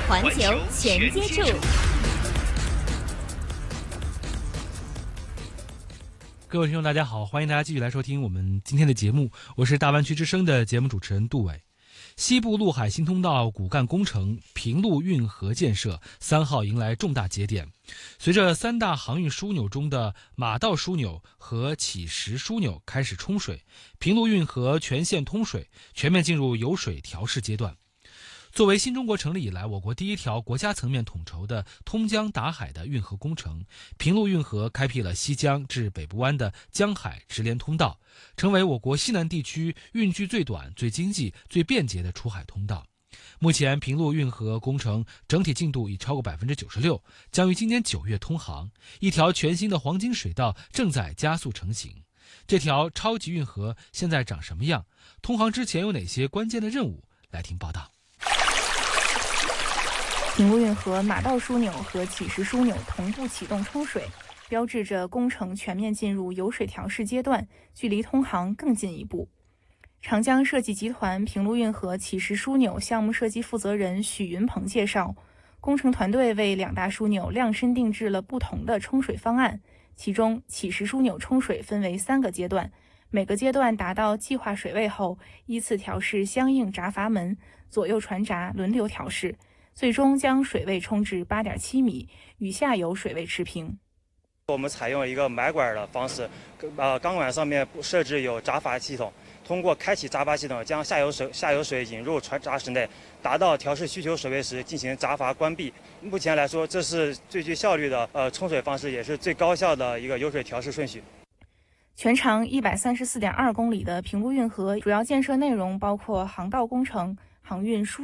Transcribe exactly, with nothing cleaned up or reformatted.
环球全接触。 各位听众大家好，欢迎大家继续来收听我们今天的节目，我是大湾区之声的节目主持人杜伟。西部陆海新通道骨干工程平陆运河建设三号迎来重大节点，随着三大航运枢纽中的马道枢纽和乞石枢纽开始冲水，平陆运河全线通水，全面进入油水调试阶段。作为新中国成立以来我国第一条国家层面统筹的通江达海的运河工程，平陆运河开辟了西江至北部湾的江海直连通道，成为我国西南地区运距最短、最经济、最便捷的出海通道。目前平陆运河工程整体进度已超过 百分之九十六， 将于今年九月通航，一条全新的黄金水道正在加速成型。这条超级运河现在长什么样？通航之前有哪些关键的任务？来听报道。 平陆运河马道枢纽和乞石枢纽同步启动冲水，标志着工程全面进入油水调试阶段，距离通航更进一步。长江设计集团平陆运河乞石枢纽项目设计负责人许云鹏介绍，工程团队为两大枢纽量身定制了不同的冲水方案，其中乞石枢纽冲水分为三个阶段，每个阶段达到计划水位后，依次调试相应闸阀门，左右船闸轮流调试，最终将水位冲至 八点七米，与下游水位持平。 我们采用一个埋管的方式，呃，钢管上面设置有闸阀系统，通过开启闸阀系统，将下游水下游水引入船闸室内，达到调试需求水位时进行闸阀关闭。目前来说，这是最具效率的呃冲水方式，也是最高效的一个油水调试顺序。 全长 一百三十四点二公里的平陆运河主要建设内容包括航道工程、航运输